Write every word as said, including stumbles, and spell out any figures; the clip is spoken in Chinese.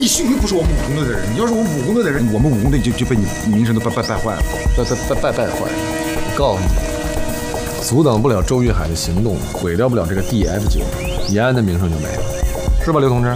你幸亏不是我们武工队的人，你要是我们武工队的人，我们武工队就就被你名声都败败败坏了，败败败败败坏了。 我告诉你，阻挡不了周玉海的行动，毁掉不了这个 D F 九，延安的名声就没了，是吧，刘同志？